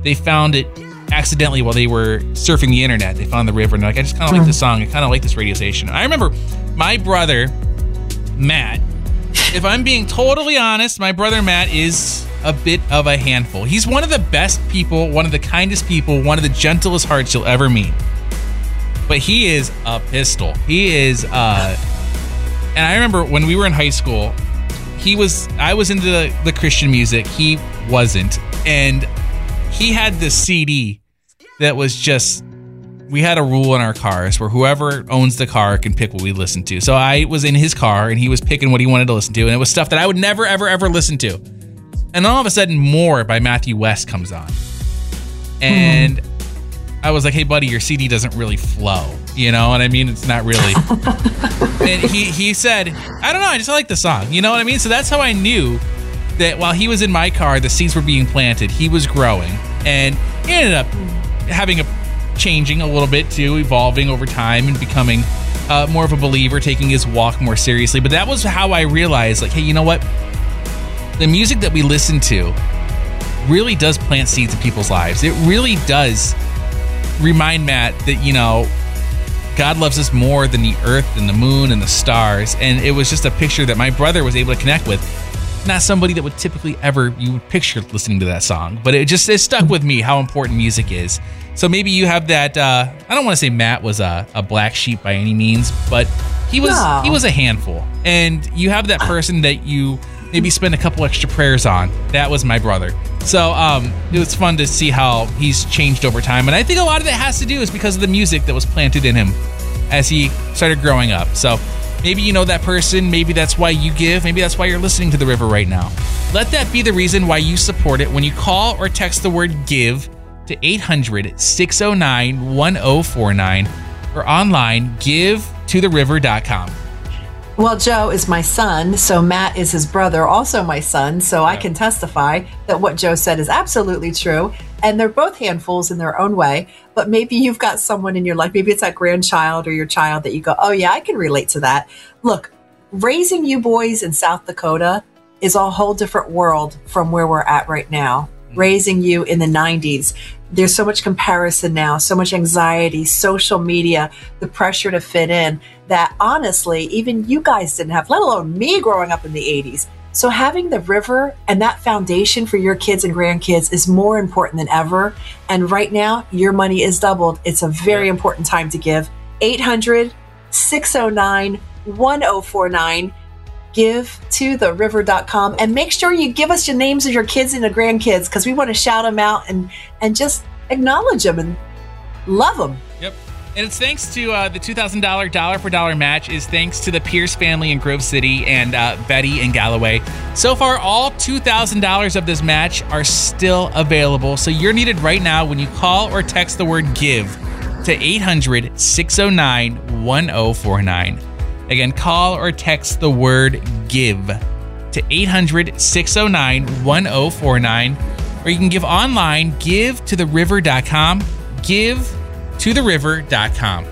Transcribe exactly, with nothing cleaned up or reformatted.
they found it accidentally while they were surfing the internet. They found the river and they're like, I just kind of like this song. I kind of like this radio station. I remember my brother, Matt, if I'm being totally honest, my brother Matt is a bit of a handful. He's one of the best people, one of the kindest people, one of the gentlest hearts you'll ever meet. But he is a pistol. He is, uh, and I remember when we were in high school, he was, I was into the, the Christian music. He wasn't. And he had this C D that was just, we had a rule in our cars where whoever owns the car can pick what we listen to. So I was in his car and he was picking what he wanted to listen to. And it was stuff that I would never, ever, ever listen to. And all of a sudden, More by Matthew West comes on. And mm. I was like, hey, buddy, your C D doesn't really flow. You know what I mean? It's not really. And he, he said, I don't know. I just like the song. You know what I mean? So that's how I knew that while he was in my car, the seeds were being planted. He was growing. And he ended up having a changing a little bit too, evolving over time and becoming uh, more of a believer, taking his walk more seriously. But that was how I realized, like, hey, you know what? The music that we listen to really does plant seeds in people's lives. It really does remind Matt that, you know, God loves us more than the earth and the moon and the stars. And it was just a picture that my brother was able to connect with. Not somebody that would typically ever, you would picture listening to that song. But it just, it stuck with me how important music is. So maybe you have that, uh, I don't want to say Matt was a, a black sheep by any means, but he was no. he was a handful. And you have that person that you maybe spend a couple extra prayers on. That was my brother. So um, it was fun to see how he's changed over time. And I think a lot of that has to do is because of the music that was planted in him as he started growing up. So maybe you know that person. Maybe that's why you give. Maybe that's why you're listening to The River right now. Let that be the reason why you support it when you call or text the word GIVE to eight hundred, six oh nine, one oh four nine or online give to the river dot com. Well, Joe is my son, so Matt is his brother, also my son, so I can testify that what Joe said is absolutely true. And they're both handfuls in their own way, but maybe you've got someone in your life, maybe it's that grandchild or your child that you go, oh yeah, I can relate to that. Look, raising you boys in South Dakota is a whole different world from where we're at right now. Raising you in the nineties. There's so much comparison now, so much anxiety, social media, the pressure to fit in that honestly, even you guys didn't have, let alone me growing up in the eighties. So having the river and that foundation for your kids and grandkids is more important than ever. And right now, your money is doubled. It's a very important time to give. eight hundred, six oh nine, one oh four nine. give to the river dot com and make sure you give us your names of your kids and the grandkids because we want to shout them out and and just acknowledge them and love them. Yep. And it's thanks to uh, the two thousand dollars dollar for dollar match is thanks to the Pierce family in Grove City and uh, Betty in Galloway. So far, all two thousand dollars of this match are still available. So you're needed right now when you call or text the word GIVE to eight hundred, six oh nine, one oh four nine. Again, call or text the word GIVE to eight hundred, six oh nine, one oh four nine, or you can give online, give to the river dot com, give to the river dot com.